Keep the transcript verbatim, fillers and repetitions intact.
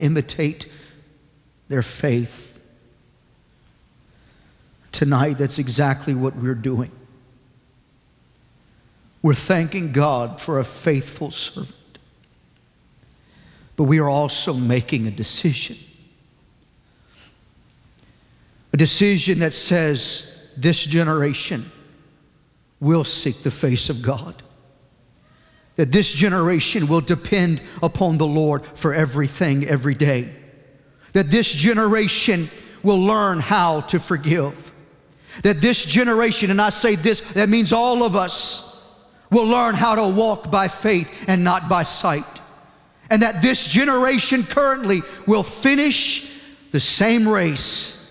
imitate their faith. Tonight, that's exactly what we're doing. We're thanking God for a faithful servant. But we are also making a decision. A decision that says this generation will seek the face of God. That this generation will depend upon the Lord for everything, every day. That this generation will learn how to forgive. That this generation, and I say this, that means all of us, will learn how to walk by faith and not by sight. And that this generation currently will finish the same race